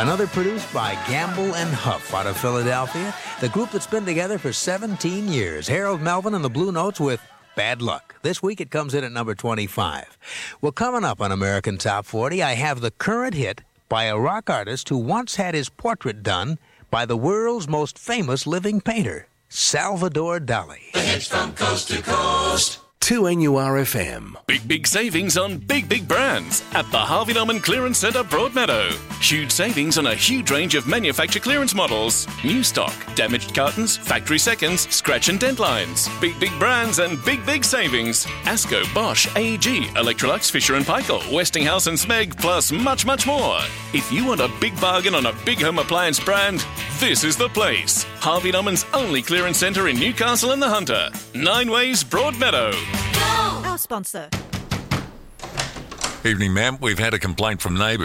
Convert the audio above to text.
Another produced by Gamble and Huff out of Philadelphia, the group that's been together for 17 years. Harold Melvin and the Blue Notes with Bad Luck. This week it comes in at number 25. Well, coming up on American Top 40, I have the current hit by a rock artist who once had his portrait done by the world's most famous living painter, Salvador Dali. The hits from coast to coast. 2NURFM. Big savings on big brands at the Harvey Norman Clearance Centre, Broadmeadow. Huge savings on a huge range of manufacturer clearance models. New stock, damaged cartons, factory seconds, scratch and dent lines. Big brands and big savings. Asco, Bosch, AEG, Electrolux, Fisher & Paykel, Westinghouse and Smeg, plus much more. If you want a big bargain on a big home appliance brand, this is the place. Harvey Norman's only clearance centre in Newcastle and the Hunter. 9 Ways, Broadmeadow. Our sponsor. Evening, ma'am. We've had a complaint from neighbours.